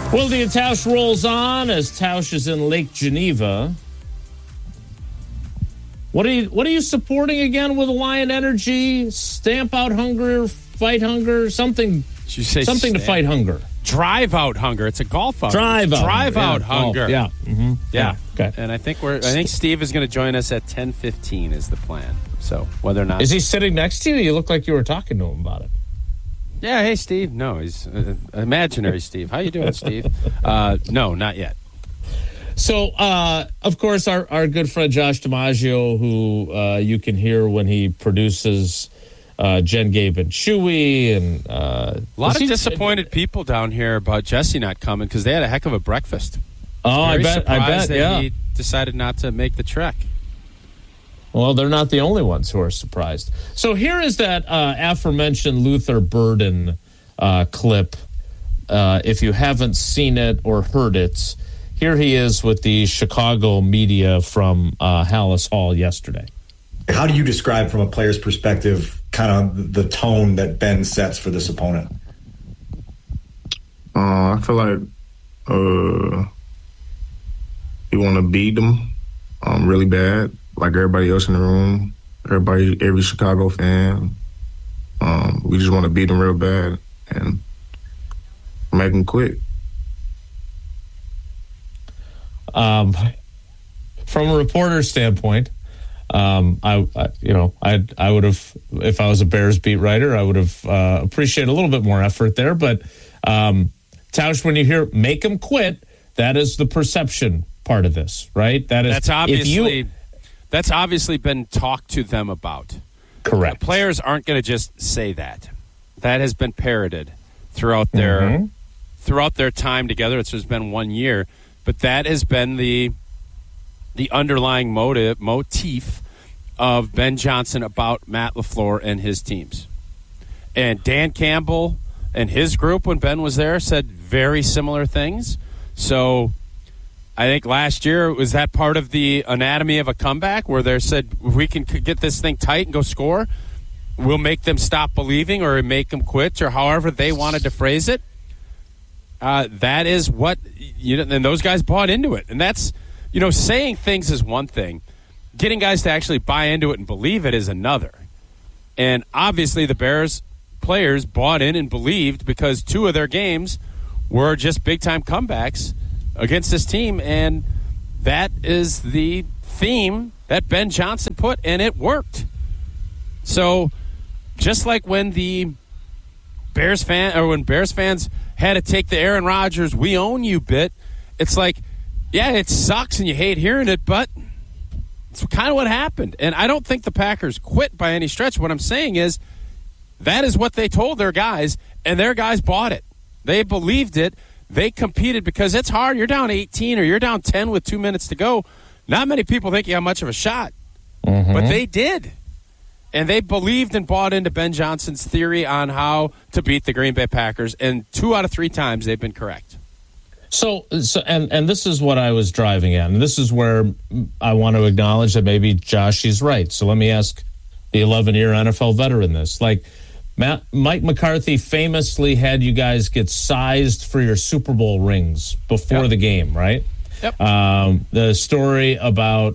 Wilde and Tausch rolls on as Tausch is in Lake Geneva. What are you supporting again with Alliant Energy? Stamp out hunger, fight hunger, something. Did you say something to fight hunger? Drive out hunger. It's a golf out. Drive out hunger. Yeah. Mm-hmm. Yeah. Okay. And I think Steve is going to join us at 10:15 is the plan. So whether or not is he sitting next to you? You look like you were talking to him about it. Yeah. Hey, Steve. No, he's imaginary. Steve, how you doing, Steve? No, not yet. So, of course, our good friend Josh DiMaggio, who you can hear when he produces Jen, Gabe, and Chewy. And a lot of disappointed people down here about Jesse not coming because they had a heck of a breakfast. Oh, I bet. That he decided not to make the trek. Well, they're not the only ones who are surprised. So here is that aforementioned Luther Burden clip. If you haven't seen it or heard it, here he is with the Chicago media from Hallis Hall yesterday. How do you describe from a player's perspective kind of the tone that Ben sets for this opponent? I feel like you want to beat them really bad, like everybody else in the room, every Chicago fan. We just want to beat them real bad and make them quit. From a reporter's standpoint, I would have, if I was a Bears beat writer, I would have appreciated a little bit more effort there. But Tausch, when you hear "make them quit," that is the perception part of this, right? That's obviously been talked to them about. Correct. The players aren't going to just say that. That has been parroted throughout their time together. It's just been 1 year. But that has been the underlying motif of Ben Johnson about Matt LaFleur and his teams. And Dan Campbell and his group, when Ben was there, said very similar things. So I think last year, was that part of the anatomy of a comeback where they said, if we can get this thing tight and go score, we'll make them stop believing or make them quit or however they wanted to phrase it. That is what, and those guys bought into it. And that's, saying things is one thing. Getting guys to actually buy into it and believe it is another. And obviously the Bears players bought in and believed because 2 of their games were just big-time comebacks against this team. And that is the theme that Ben Johnson put, and it worked. So just like when the Bears fans had to take the Aaron Rodgers "we own you" bit, it's like, yeah, it sucks and you hate hearing it, but it's kind of what happened. And I don't think the Packers quit by any stretch. What I'm saying is that is what they told their guys, and their guys bought it. They believed it. They competed because it's hard. You're down 18 or you're down 10 with 2 minutes to go. Not many people think you have much of a shot, but they did. And they believed and bought into Ben Johnson's theory on how to beat the Green Bay Packers, and 2 out of 3 times they've been correct. So this is what I was driving at, and this is where I want to acknowledge that maybe Josh is right. So let me ask the 11-year NFL veteran this. Like, Mike McCarthy famously had you guys get sized for your Super Bowl rings before the game, right? Yep. The story about...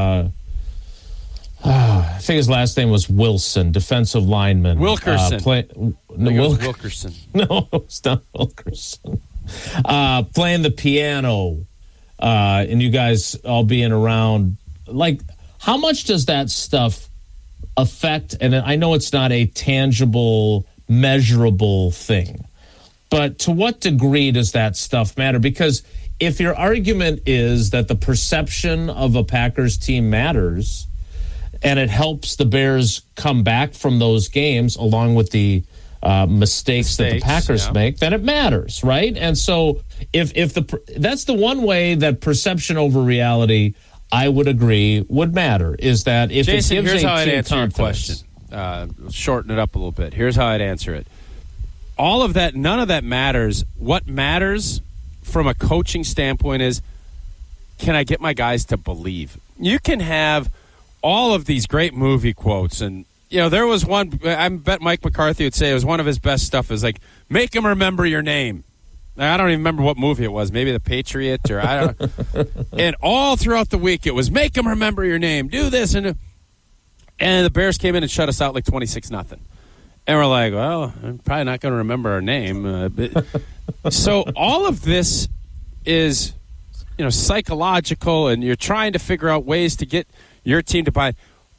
I think his last name was Wilson, defensive lineman. Wilkerson. Wilkerson. No, it's not Wilkerson. Playing the piano, and you guys all being around. Like, how much does that stuff affect? And I know it's not a tangible, measurable thing, but to what degree does that stuff matter? Because if your argument is that the perception of a Packers team matters, and it helps the Bears come back from those games along with the mistakes that the Packers make, then it matters, right? And so if that's the one way that perception over reality, I would agree, would matter, is that if Jason, it gives here's a how I'd team answer your confidence. question. Shorten it up a little bit. Here's how I'd answer it. All of that, none of that matters. What matters from a coaching standpoint is, can I get my guys to believe? You can have all of these great movie quotes, and there was one, I bet Mike McCarthy would say it was one of his best stuff, is like, make them remember your name. I don't even remember what movie it was. Maybe The Patriot, or I don't know. And all throughout the week, it was make them remember your name, do this, and the Bears came in and shut us out like 26-0. And we're like, well, I'm probably not going to remember our name. So all of this is, psychological, and you're trying to figure out ways to get your team to buy.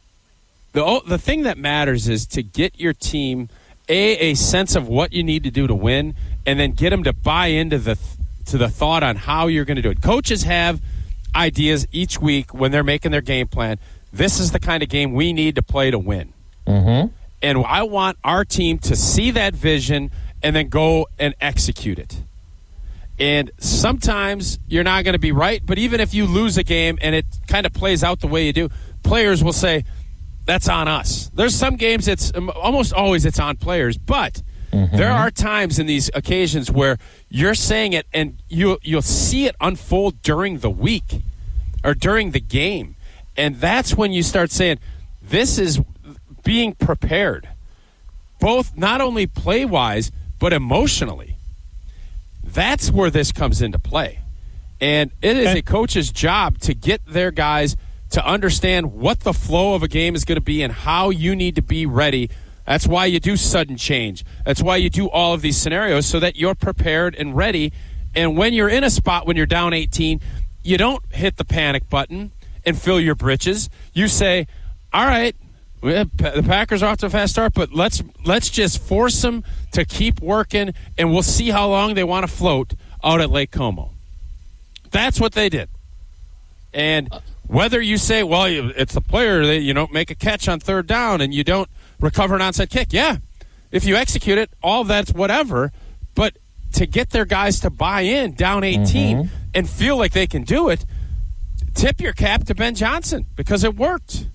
The thing that matters is to get your team a sense of what you need to do to win, and then get them to buy into the thought on how you're going to do it. Coaches have ideas each week when they're making their game plan. This is the kind of game we need to play to win. Mm-hmm. And I want our team to see that vision and then go and execute it. And sometimes you're not going to be right, but even if you lose a game and it kind of plays out the way you do, players will say, that's on us. There's some games it's almost always it's on players, but there are times in these occasions where you're saying it and you'll see it unfold during the week or during the game. And that's when you start saying, this is being prepared, both not only play-wise, but emotionally. That's where this comes into play. And it is a coach's job to get their guys to understand what the flow of a game is going to be and how you need to be ready. That's why you do sudden change. That's why you do all of these scenarios, so that you're prepared and ready. And when you're in a spot when you're down 18, you don't hit the panic button and fill your britches. You say, all right, the Packers are off to a fast start, but let's just force them to keep working, and we'll see how long they want to float out at Lake Como. That's what they did. And whether you say, well, it's the player that make a catch on third down and you don't recover an onside kick. Yeah, if you execute it, all that's whatever. But to get their guys to buy in down 18 and feel like they can do it, tip your cap to Ben Johnson, because it worked.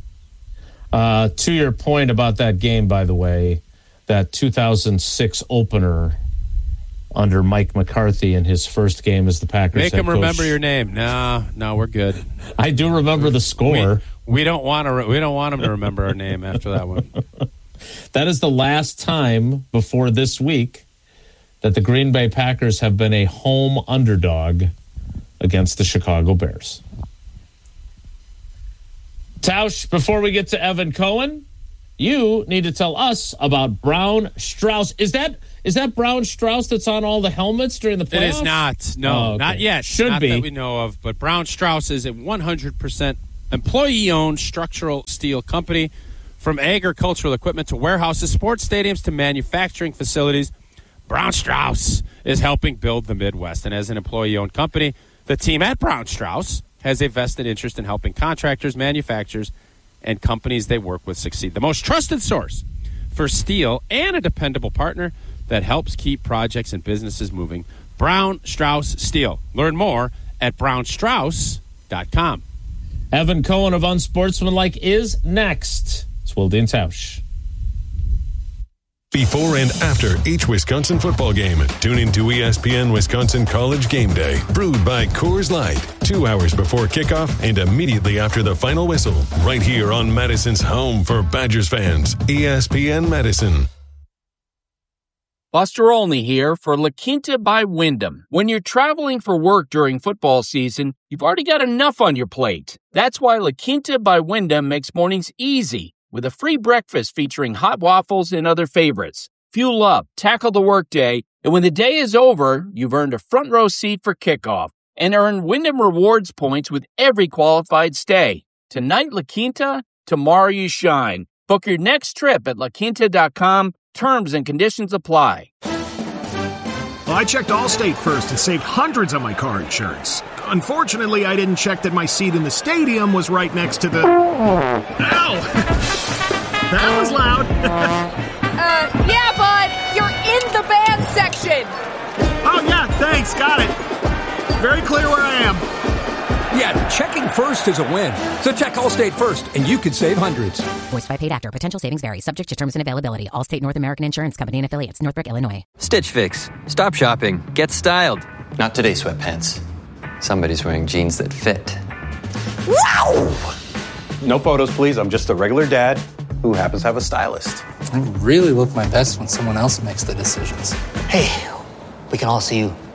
To your point about that game, by the way, that 2006 opener under Mike McCarthy in his first game as the Packers Make him remember your name. No, we're good. I do remember the score. We don't want him to remember our name after that one. That is the last time before this week that the Green Bay Packers have been a home underdog against the Chicago Bears. Tausch, before we get to Evan Cohen, you need to tell us about Brown Strauss. Is that Brown Strauss that's on all the helmets during the playoffs? It is not. No, okay. Not yet. Should not be. That we know of. But Brown Strauss is a 100% employee-owned structural steel company. From agricultural equipment to warehouses, sports stadiums to manufacturing facilities, Brown Strauss is helping build the Midwest. And as an employee-owned company, the team at Brown Strauss has a vested interest in helping contractors, manufacturers, and companies they work with succeed. The most trusted source for steel and a dependable partner that helps keep projects and businesses moving. Brown Strauss Steel. Learn more at brownstrauss.com. Evan Cohen of Unsportsmanlike is next. It's Wilde and Tausch. Before and after each Wisconsin football game, tune into ESPN Wisconsin College Game Day, brewed by Coors Light, 2 hours before kickoff and immediately after the final whistle, right here on Madison's home for Badgers fans, ESPN Madison. Buster Olney here for La Quinta by Wyndham. When you're traveling for work during football season, you've already got enough on your plate. That's why La Quinta by Wyndham makes mornings easy, with a free breakfast featuring hot waffles and other favorites. Fuel up, tackle the workday, and when the day is over, you've earned a front row seat for kickoff and earn Wyndham Rewards points with every qualified stay. Tonight, La Quinta, tomorrow you shine. Book your next trip at laquinta.com. Terms and conditions apply. Well, I checked Allstate first and saved hundreds on my car insurance. Unfortunately, I didn't check that my seat in the stadium was right next to the... Ow! That was loud. Yeah, bud. You're in the band section. Oh, yeah, thanks. Got it. Very clear where I am. Yeah, checking first is a win. So check Allstate first, and you could save hundreds. Voiced by paid actor. Potential savings vary. Subject to terms and availability. Allstate North American Insurance Company and affiliates. Northbrook, Illinois. Stitch Fix. Stop shopping. Get styled. Not today, sweatpants. Somebody's wearing jeans that fit. Wow! No photos, please. I'm just a regular dad who happens to have a stylist. I really look my best when someone else makes the decisions. Hey, we can all see you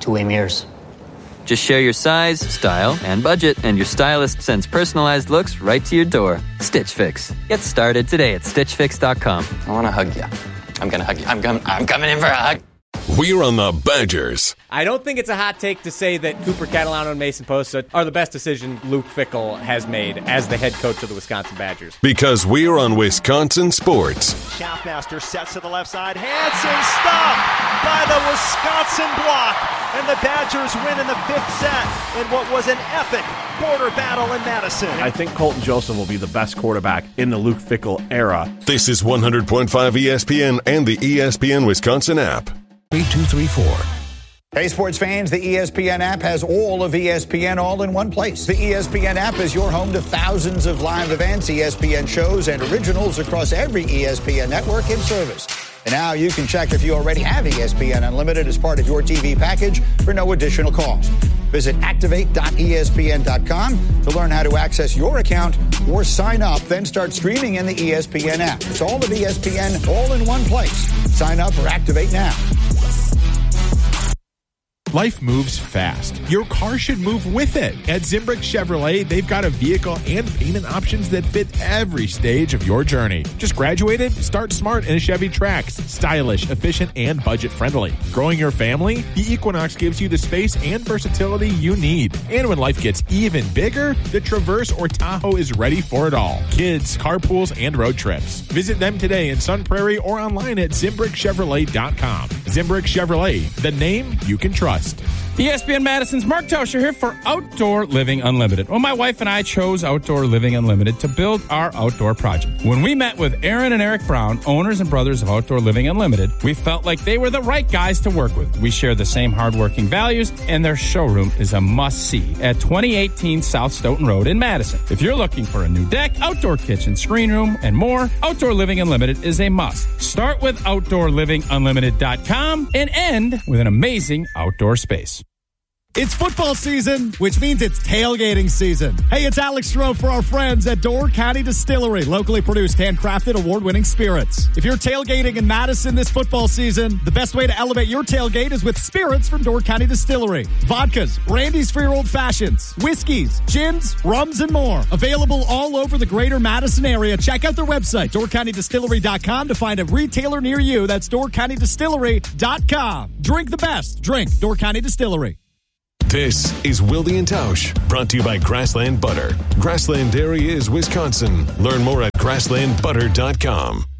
2-way mirrors. Just share your size, style, and budget, and your stylist sends personalized looks right to your door. Stitch Fix. Get started today at StitchFix.com. I want to hug you. I'm going to hug you. I'm coming in for a hug. We're on the Badgers. I don't think it's a hot take to say that Cooper Catalano and Mason Posta are the best decision Luke Fickell has made as the head coach of the Wisconsin Badgers. Because we're on Wisconsin Sports. Schaffmaster sets to the left side. Hansen stopped by the Wisconsin block. And the Badgers win in the 5th set in what was an epic quarter battle in Madison. I think Colton Joseph will be the best quarterback in the Luke Fickell era. This is 100.5 ESPN and the ESPN Wisconsin app. 3234. Hey, sports fans, the ESPN app has all of ESPN all in one place. The ESPN app is your home to thousands of live events, ESPN shows, and originals across every ESPN network in service. And now you can check if you already have ESPN Unlimited as part of your TV package for no additional cost. Visit activate.espn.com to learn how to access your account or sign up, then start streaming in the ESPN app. It's all of ESPN all in one place. Sign up or activate now. Life moves fast. Your car should move with it. At Zimbrick Chevrolet, they've got a vehicle and payment options that fit every stage of your journey. Just graduated? Start smart in a Chevy Trax. Stylish, efficient, and budget-friendly. Growing your family? The Equinox gives you the space and versatility you need. And when life gets even bigger, the Traverse or Tahoe is ready for it all. Kids, carpools, and road trips. Visit them today in Sun Prairie or online at ZimbrickChevrolet.com. Zimbrick Chevrolet, the name you can trust. ESPN Madison's Mark Tauscher here for Outdoor Living Unlimited. Well, my wife and I chose Outdoor Living Unlimited to build our outdoor project. When we met with Aaron and Eric Brown, owners and brothers of Outdoor Living Unlimited, we felt like they were the right guys to work with. We share the same hardworking values, and their showroom is a must-see at 2018 South Stoughton Road in Madison. If you're looking for a new deck, outdoor kitchen, screen room, and more, Outdoor Living Unlimited is a must. Start with OutdoorLivingUnlimited.com and end with an amazing outdoor space. It's football season, which means it's tailgating season. Hey, it's Alex Stroh for our friends at Door County Distillery, locally produced, handcrafted, award-winning spirits. If you're tailgating in Madison this football season, the best way to elevate your tailgate is with spirits from Door County Distillery. Vodkas, brandies for your old fashions, whiskeys, gins, rums, and more. Available all over the greater Madison area. Check out their website, DoorCountyDistillery.com, to find a retailer near you. That's DoorCountyDistillery.com. Drink the best. Drink Door County Distillery. This is Wilde and Tausch, brought to you by Grassland Butter. Grassland Dairy is Wisconsin. Learn more at grasslandbutter.com.